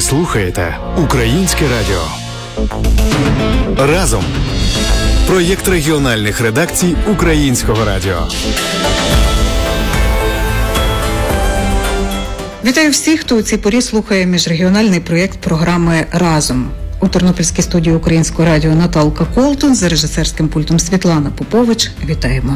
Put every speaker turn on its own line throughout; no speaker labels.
слухаєте Українське радіо. Разом. Проєкт регіональних редакцій Українського радіо.
Вітаю всіх, хто у цій порі слухає міжрегіональний проєкт програми «Разом». У Тернопільській студії Українського радіо Наталка Колтун, за режисерським пультом Світлана Попович. Вітаємо.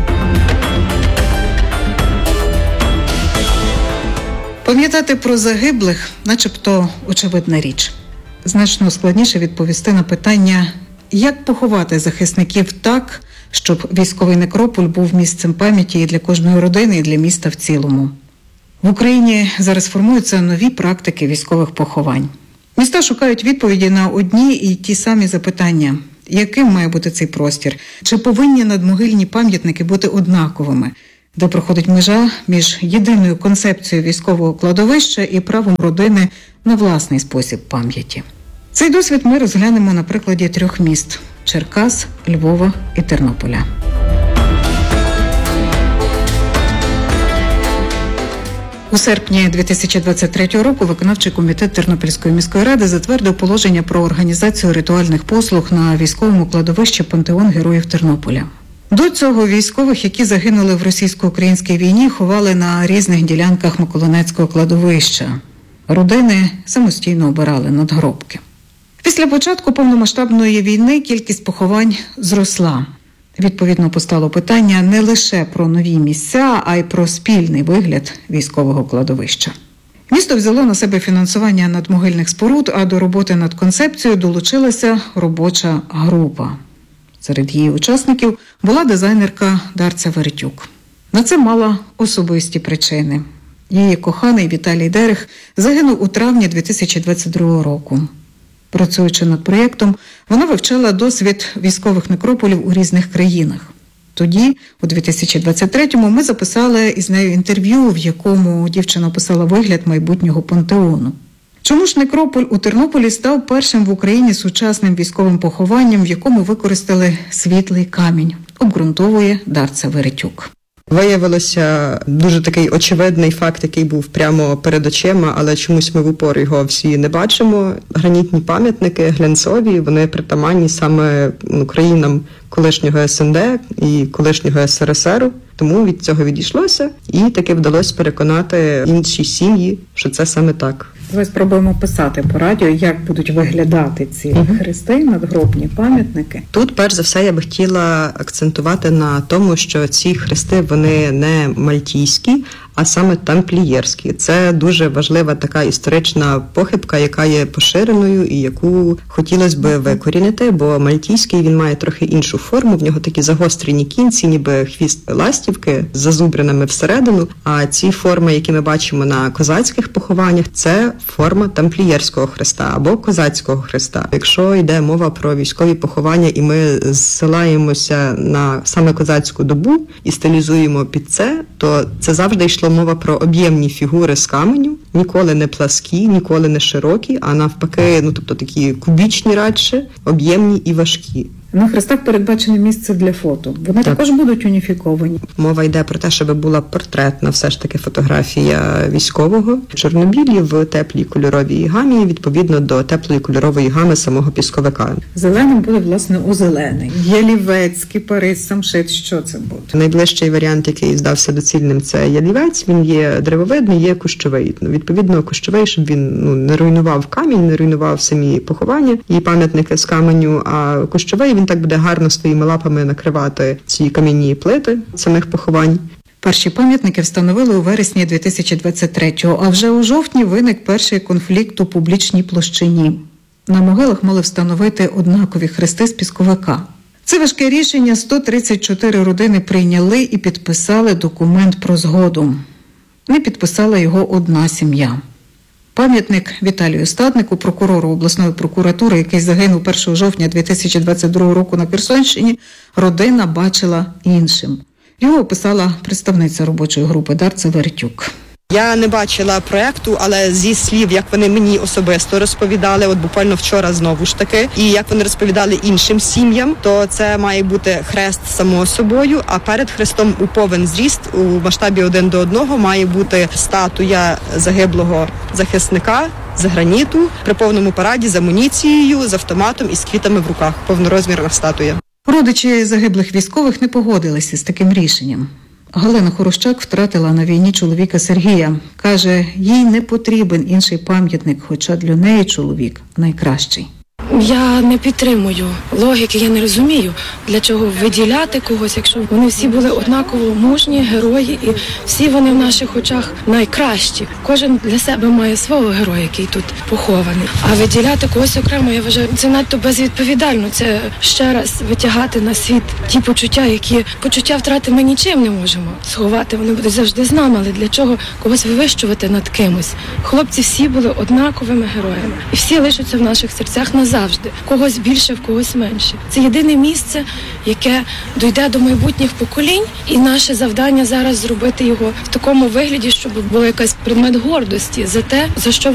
Пам'ятати про загиблих – начебто очевидна річ. Значно складніше відповісти на питання, як поховати захисників так, щоб військовий некрополь був місцем пам'яті і для кожної родини, і для міста в цілому. В Україні зараз формуються нові практики військових поховань. Міста шукають відповіді на одні і ті самі запитання. Яким має бути цей простір? Чи повинні надмогильні пам'ятники бути однаковими? Де проходить межа між єдиною концепцією військового кладовища і правом родини на власний спосіб пам'яті? Цей досвід ми розглянемо на прикладі 3 міст – Черкас, Львова і Тернополя. У серпні 2023 року виконавчий комітет Тернопільської міської ради затвердив положення про організацію ритуальних послуг на військовому кладовищі Пантеон Героїв Тернополя. До цього військових, які загинули в російсько-українській війні, ховали на різних ділянках Миколинецького кладовища. Родини самостійно обирали надгробки. Після початку повномасштабної війни кількість поховань зросла. Відповідно, постало питання не лише про нові місця, а й про спільний вигляд військового кладовища. Місто взяло на себе фінансування надмогильних споруд, а до роботи над концепцією долучилася робоча група. Серед її учасників була дизайнерка Дарця Веретюк. На це мала особисті причини. Її коханий Віталій Дерех загинув у травні 2022 року. Працюючи над проєктом, вона вивчала досвід військових некрополів у різних країнах. Тоді, у 2023-му, ми записали із нею інтерв'ю, в якому дівчина описала вигляд майбутнього пантеону. Чому ж некрополь у Тернополі став першим в Україні сучасним військовим похованням, в якому використали світлий камінь, обґрунтовує Дарця Веретюк.
Виявилося дуже такий очевидний факт, який був прямо перед очима, але чомусь ми в упор його всі не бачимо. Гранітні пам'ятники, глянцеві, вони притаманні саме країнам колишнього СНД і колишнього СРСР. Тому від цього відійшлося і таки вдалося переконати інші сім'ї, що це саме так.
Давай спробуємо писати по радіо, як будуть виглядати ці хрести, надгробні пам'ятники.
Тут, перш за все, я би хотіла акцентувати на тому, що ці хрести, вони не мальтійські, а саме тамплієрські. Це дуже важлива така історична похибка, яка є поширеною і яку хотілося б викорінити, бо мальтійський, він має трохи іншу форму, в нього такі загострені кінці, ніби хвіст ластівки з зазубринами всередину, а ці форми, які ми бачимо на козацьких похованнях, це форма тамплієрського хреста або козацького хреста. Якщо йде мова про військові поховання і ми зсилаємося на саме козацьку добу і стилізуємо під це, то це завжди йшло мова про об'ємні фігури з каменю, ніколи не пласкі, ніколи не широкі, а навпаки, тобто такі кубічні радше, об'ємні і важкі.
На хрестах передбачене місце для фото. Вони також будуть уніфіковані.
Мова йде про те, щоб була портретна все ж таки фотографія військового. Чорнобілі в теплій кольоровій гамі, відповідно до теплої кольорової гами самого пісковика.
Зеленим буде, власне, озелений. Ялівець, кипарис, самшит. Що це буде?
Найближчий варіант, який здався доцільним, це ялівець. Він є древовидний, є кущовий. Відповідно, кущовий, щоб він не руйнував камінь, не руйнував самі поховання і пам'ятники з каменю, а кущовий, він так буде гарно своїми лапами накривати ці кам'яні плити самих поховань.
Перші пам'ятники встановили у вересні 2023-го, а вже у жовтні виник перший конфлікт у публічній площині. На могилах мали встановити однакові хрести з пісковика. Це важке рішення 134 родини прийняли і підписали документ про згоду. Не підписала його одна сім'я. Пам'ятник Віталію Стаднику, прокурору обласної прокуратури, який загинув 1 жовтня 2022 року на Херсонщині, родина бачила іншим. Його описала представниця робочої групи Дарця Веретюк.
Я не бачила проекту, але зі слів, як вони мені особисто розповідали, от буквально вчора знову ж таки, і як вони розповідали іншим сім'ям, то це має бути хрест само собою, а перед хрестом у повен зріст у масштабі 1:1 має бути статуя загиблого захисника з граніту при повному параді з амуніцією, з автоматом і з квітами в руках. Повнорозмірна статуя.
Родичі загиблих військових не погодилися з таким рішенням. Галина Хорощак втратила на війні чоловіка Сергія. Каже, їй не потрібен інший пам'ятник, хоча для неї чоловік найкращий.
Я не підтримую логіки, я не розумію, для чого виділяти когось, якщо вони всі були однаково мужні, герої, і всі вони в наших очах найкращі. Кожен для себе має свого героя, який тут похований. А виділяти когось окремо, я вважаю, це надто безвідповідально. Це ще раз витягати на світ ті почуття, які почуття втрати ми нічим не можемо сховати. Вони будуть завжди з нами, але для чого когось вивищувати над кимось? Хлопці всі були однаковими героями. І всі лишаться в наших серцях назавжди. Когось більше, в когось менше. Це єдине місце, яке дійде до майбутніх поколінь, і наше завдання зараз зробити його в такому вигляді, щоб була якась предмет гордості за те, за що